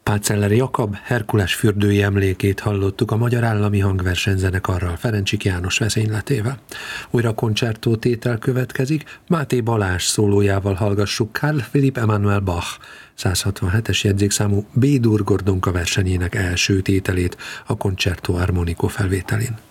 Páceller Jakab Herkules fürdői emlékét hallottuk a Magyar Állami Hangversenyzenekarral, Ferencsik János vezényletével. Újra koncertó tétel következik, Máté Balázs szólójával hallgassuk Carl Philipp Emanuel Bach 167-es jegyzékszámú B-dur Gordonka versenyének első tételét a Concerto Armonico felvételén.